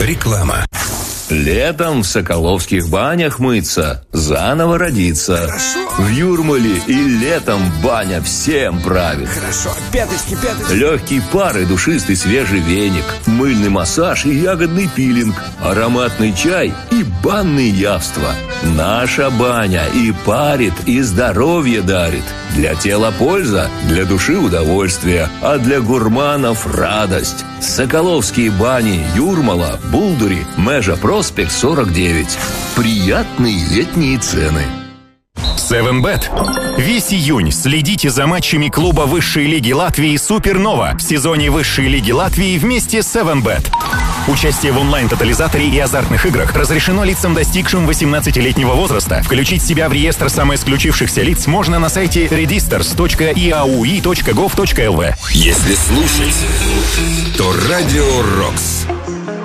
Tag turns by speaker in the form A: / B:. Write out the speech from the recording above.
A: Реклама.
B: Летом в Соколовских банях мыться, заново родиться.
A: Хорошо.
B: В Юрмале и летом баня всем правит.
A: Хорошо. Пяточки.
B: Легкий пар и душистый свежий веник, мыльный массаж и ягодный пилинг, ароматный чай и банные явства. Наша баня и парит, и здоровье дарит. Для тела польза, для души удовольствие, а для гурманов радость. Соколовские бани, Юрмала, Булдури, Межа Проспект 49. Приятные летние цены.
C: 7bet. Весь июнь следите за матчами клуба высшей лиги Латвии «Супернова» в сезоне высшей лиги Латвии вместе с 7bet. Участие в онлайн-тотализаторе и азартных играх разрешено лицам, достигшим 18-летнего возраста. Включить себя в реестр самоисключившихся лиц можно на сайте registers.iaui.gov.lv.
A: Если слушать, то Радио Рокс.